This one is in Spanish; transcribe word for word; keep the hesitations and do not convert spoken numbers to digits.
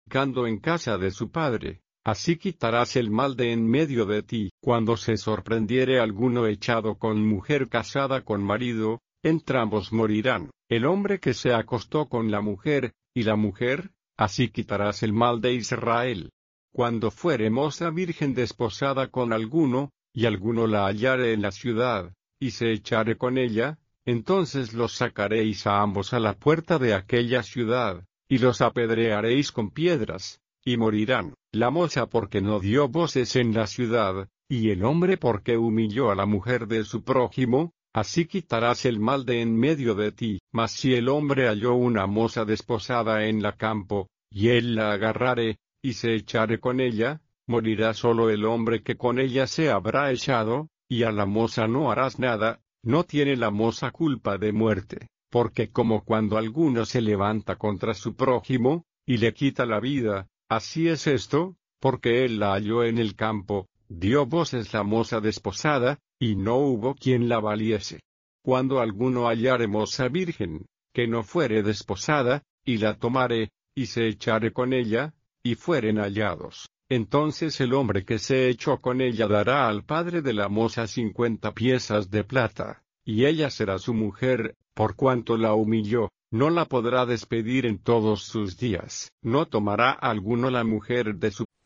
fornicando en casa de su padre. Así quitarás el mal de en medio de ti. Cuando se sorprendiere alguno echado con mujer casada con marido, entrambos morirán. El hombre que se acostó con la mujer, y la mujer, así quitarás el mal de Israel. Cuando fuere moza virgen desposada con alguno, y alguno la hallare en la ciudad, y se echare con ella, entonces los sacaréis a ambos a la puerta de aquella ciudad, y los apedrearéis con piedras, y morirán, la moza porque no dio voces en la ciudad, y el hombre porque humilló a la mujer de su prójimo. Así quitarás el mal de en medio de ti. Mas si el hombre halló una moza desposada en la campo, y él la agarrare, y se echare con ella, morirá solo el hombre que con ella se habrá echado, y a la moza no harás nada, no tiene la moza culpa de muerte, porque como cuando alguno se levanta contra su prójimo, y le quita la vida, así es esto, porque él la halló en el campo, dio voces la moza desposada, y no hubo quien la valiese. Cuando alguno hallare moza virgen, que no fuere desposada, y la tomare, y se echare con ella, y fueren hallados, entonces el hombre que se echó con ella dará al padre de la moza cincuenta piezas de plata, y ella será su mujer, por cuanto la humilló, no la podrá despedir en todos sus días. No tomará alguno la mujer de su